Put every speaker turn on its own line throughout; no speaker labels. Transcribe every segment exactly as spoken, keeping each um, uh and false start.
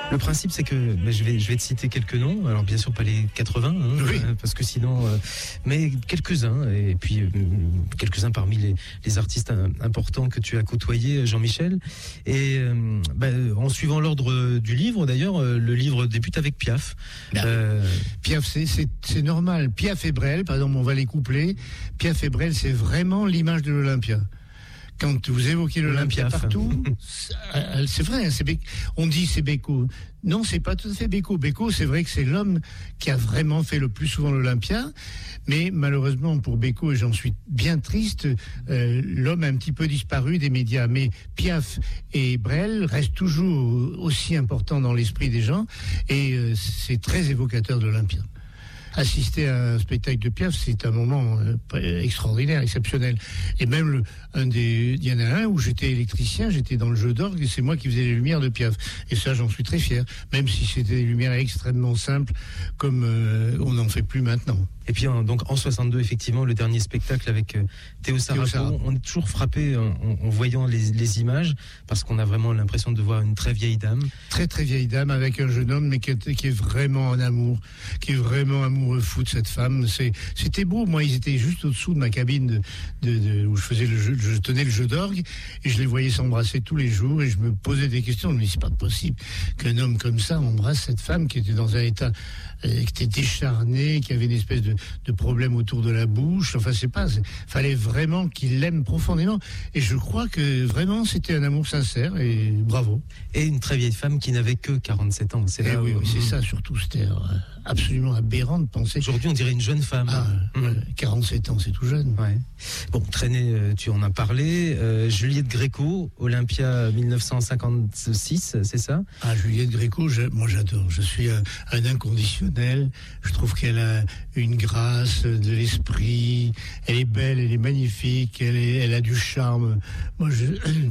Le principe, c'est que bah, je vais je vais te citer quelques noms. Alors bien sûr pas les quatre-vingts, hein,
oui.
euh, parce que sinon, euh, mais quelques-uns. Et puis euh, quelques-uns parmi les, les artistes importants que tu as côtoyés, Jean-Michel. Et euh, bah, en suivant l'ordre du livre, d'ailleurs, euh, le livre débute avec Piaf.
Euh... Piaf, c'est, c'est c'est normal. Piaf et Brel, par exemple, on va les coupler. Piaf et Brel, c'est vraiment l'image de l'Olympia. Quand vous évoquez l'Olympia
Olympia.
partout, c'est vrai, c'est Be- on dit c'est Beko. Non, c'est pas tout à fait Beko. Beko, c'est vrai que c'est l'homme qui a vraiment fait le plus souvent l'Olympia, mais malheureusement pour Beko, et j'en suis bien triste, euh, l'homme a un petit peu disparu des médias. Mais Piaf et Brel restent toujours aussi importants dans l'esprit des gens, et euh, c'est très évocateur de l'Olympia. Assister à un spectacle de Piaf, c'est un moment euh, extraordinaire, exceptionnel. Et même le, un des, il y en a un où j'étais électricien, j'étais dans le jeu d'orgue et c'est moi qui faisais les lumières de Piaf. Et ça, j'en suis très fier, même si c'était des lumières extrêmement simples, comme euh, on n'en fait plus maintenant.
Et puis en, donc en soixante-deux, effectivement, le dernier spectacle avec euh, Théo Sarapo, on est toujours frappé en, en, en voyant les, les images, parce qu'on a vraiment l'impression de voir une très vieille dame.
Très très vieille dame avec un jeune homme, mais qui est, qui est vraiment en amour, qui est vraiment amoureux fou de cette femme. C'est, c'était beau. Moi, ils étaient juste au-dessous de ma cabine de, de, de, où je faisais le jeu, je tenais le jeu d'orgue, et je les voyais s'embrasser tous les jours, et je me posais des questions. Je me disais, c'est pas possible qu'un homme comme ça embrasse cette femme qui était dans un état, euh, qui était décharné, qui avait une espèce de de problèmes autour de la bouche. Enfin, c'est pas, c'est, fallait vraiment qu'il l'aime profondément. Et je crois que vraiment, c'était un amour sincère, et bravo.
Et une très vieille femme qui n'avait que quarante-sept ans. C'est
et
là
oui,
où...
oui, c'est ça, surtout. C'était absolument aberrant de penser.
Aujourd'hui, on dirait une jeune femme.
Ah, mmh. quarante-sept ans, c'est tout jeune.
Ouais. Bon, traîner, tu en as parlé. Euh, Juliette Gréco, Olympia dix-neuf cent cinquante-six, c'est ça?
Ah, Juliette Gréco, je, moi j'adore. Je suis un, un inconditionnel. Je trouve qu'elle a une grâce, de l'esprit. Elle est belle, elle est magnifique, elle, est, elle a du charme. Moi, je...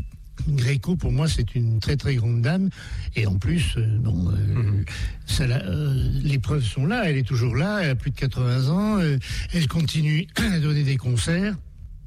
Gréco, pour moi, c'est une très très grande dame, et en plus, euh, bon, euh, mmh. ça, euh, les preuves sont là. Elle est toujours là, elle a plus de quatre-vingts ans, euh, elle continue à donner des concerts,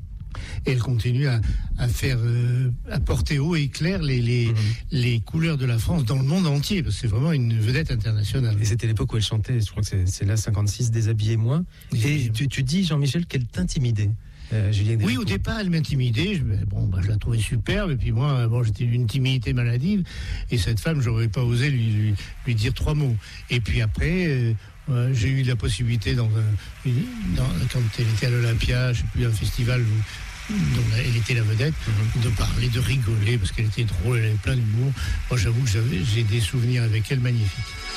et elle continue à, à faire, euh, à porter haut et clair les les, mmh. les couleurs de la France dans le monde entier, parce que c'est vraiment une vedette internationale.
Et c'était l'époque où elle chantait, je crois que c'est, c'est là cinquante-six, Déshabillez-moi. Et tu, tu dis, Jean-Michel, qu'elle t'intimidait. Euh,
oui, au départ, elle m'intimidait. Je, bon, bah, je la trouvais superbe. Et puis moi, bon, j'étais d'une timidité maladive. Et cette femme, j'aurais pas osé lui, lui, lui dire trois mots. Et puis après, euh, euh, j'ai eu la possibilité, dans un, une, dans, quand elle était à l'Olympia, je sais plus, un festival où, dont elle était la vedette, mm-hmm. de parler, de rigoler, parce qu'elle était drôle, elle avait plein d'humour. Moi, j'avoue que j'avais, j'ai des souvenirs avec elle magnifiques.